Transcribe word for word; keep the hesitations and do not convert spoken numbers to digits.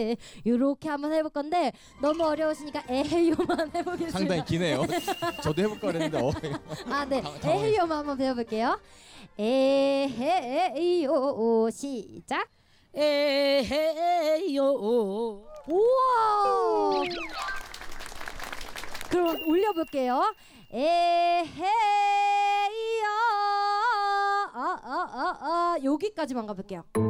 에 이렇게 한번 해볼 건데 너무 어려우시니까 에헤요만 해보겠습니다. 상당히 기네요. 저도 해볼까 그랬는데 어. 아, 네. 에헤요만 한번 배워볼게요. 에헤요 시작. 에헤요. 우와. 그럼 올려볼게요. 에헤요. 아, 아, 아, 아. 여기까지만 가볼게요.